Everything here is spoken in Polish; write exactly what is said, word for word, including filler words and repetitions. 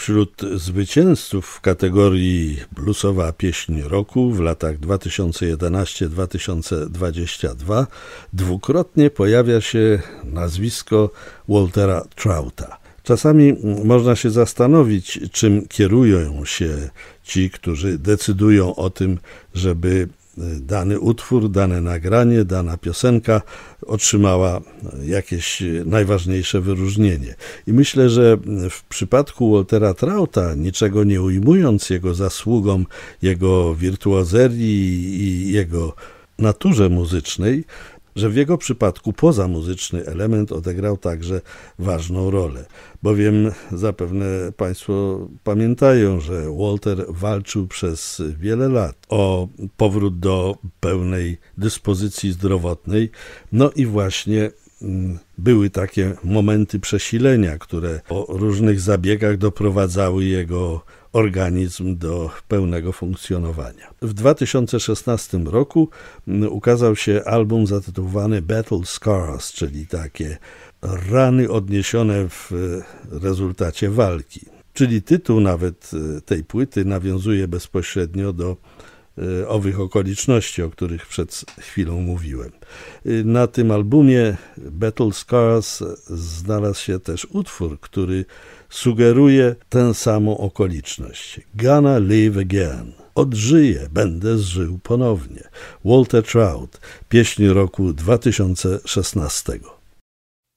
Wśród zwycięzców w kategorii bluesowa pieśń roku w latach dwa tysiące jedenasty do dwa tysiące dwudziestego drugiego dwukrotnie pojawia się nazwisko Waltera Trouta. Czasami można się zastanowić, czym kierują się ci, którzy decydują o tym, żeby dany utwór, dane nagranie, dana piosenka otrzymała jakieś najważniejsze wyróżnienie. I myślę, że w przypadku Waltera Trouta, niczego nie ujmując jego zasługom, jego wirtuozerii i jego naturze muzycznej, że w jego przypadku pozamuzyczny element odegrał także ważną rolę. Bowiem zapewne Państwo pamiętają, że Walter walczył przez wiele lat o powrót do pełnej dyspozycji zdrowotnej. No i właśnie były takie momenty przesilenia, które po różnych zabiegach doprowadzały jego organizm do pełnego funkcjonowania. W dwa tysiące szesnastym roku ukazał się album zatytułowany Battle Scars, czyli takie rany odniesione w rezultacie walki. Czyli tytuł nawet tej płyty nawiązuje bezpośrednio do owych okoliczności, o których przed chwilą mówiłem. Na tym albumie Battle Scars znalazł się też utwór, który sugeruje tę samą okoliczność. Gonna live again. Odżyję, będę zżył ponownie. Walter Trout, pieśń roku dwa tysiące szesnastego.